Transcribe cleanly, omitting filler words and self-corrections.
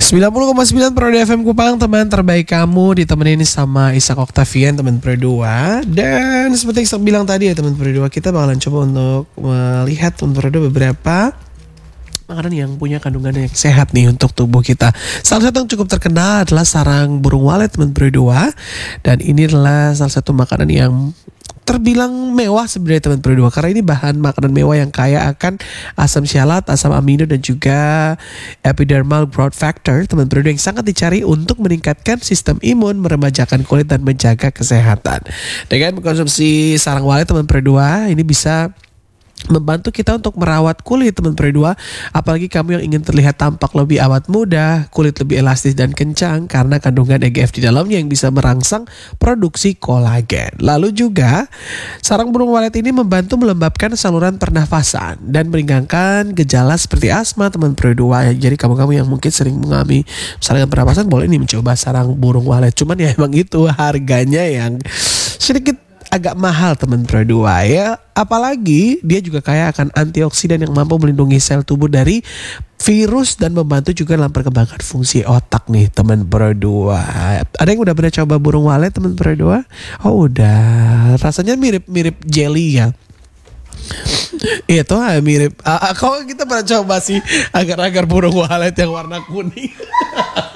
90,9 Pro FM Kupang, teman terbaik kamu, ditemenin sama Ishak Octavian, teman Pro 2. Dan seperti Ishak bilang tadi ya teman Pro 2, kita bakalan coba untuk melihat teman Pro 2 beberapa makanan yang punya kandungan yang sehat nih untuk tubuh kita. Salah satu yang cukup terkenal adalah sarang burung walet teman Pro 2. Dan ini adalah salah satu makanan yang terbilang mewah sebenarnya teman Pro 2, karena ini bahan makanan mewah yang kaya akan asam syalat, asam amino, dan juga epidermal growth factor teman Pro 2 yang sangat dicari untuk meningkatkan sistem imun, meremajakan kulit, dan menjaga kesehatan. Dengan mengkonsumsi sarang walet teman Pro 2, ini bisa membantu kita untuk merawat kulit teman Pro 2, apalagi kamu yang ingin terlihat tampak lebih awet muda, kulit lebih elastis dan kencang karena kandungan EGF di dalamnya yang bisa merangsang produksi kolagen. Lalu juga sarang burung walet ini membantu melembabkan saluran pernafasan dan meringankan gejala seperti asma teman Pro 2. Jadi kamu-kamu yang mungkin sering mengalami saluran pernafasan boleh nih mencoba sarang burung walet. Cuman ya emang itu harganya yang sedikit agak mahal teman Pro 2 ya. Apalagi dia juga kaya akan antioksidan yang mampu melindungi sel tubuh dari virus dan membantu juga dalam perkembangan fungsi otak nih teman Pro 2. Ada yang udah pernah coba burung walet teman Pro 2? Oh udah. Rasanya mirip-mirip jelly ya. Itu mirip. Kok kita pernah coba sih agar-agar burung walet yang warna kuning?